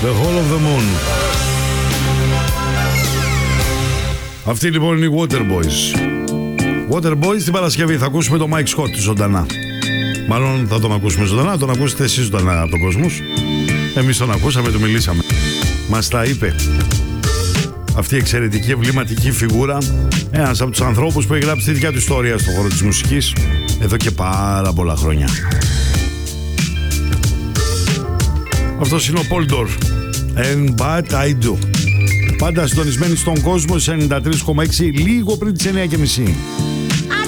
The Hall of the Moon. Αυτή λοιπόν είναι οι Waterboys. Waterboys την Παρασκευή θα ακούσουμε το Mike Scott ζωντανά. Μάλλον θα τον ακούσουμε ζωντανά, τον ακούσετε εσείς ζωντανά από τον κόσμο. Εμείς τον ακούσαμε, του μιλήσαμε. Μας τα είπε. Αυτή η εξαιρετική, εμβληματική φιγούρα, ένας από τους ανθρώπους που έχει γράψει τη δικιά του ιστορία στον χώρο της μουσικής εδώ και πάρα πολλά χρόνια. Αυτός είναι ο Poldor. And But I Do. Πάντα συντονισμένοι στον κόσμο, 93,6, λίγο πριν τις 9:30.